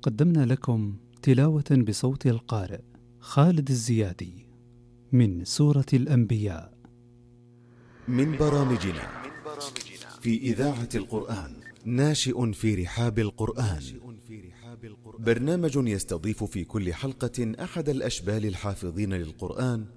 قدمنا لكم تلاوة بصوت القارئ خالد الزيادي من سورة الأنبياء من برامجنا في إذاعة القرآن. ناشئ في رحاب القرآن، برنامج يستضيف في كل حلقة أحد الأشبال الحافظين للقرآن